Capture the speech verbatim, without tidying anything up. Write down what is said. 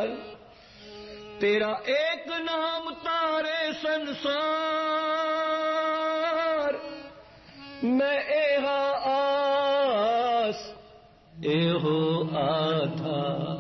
नाल तेरा एक नाम तारे संसार मैं एहा आस एहो आधा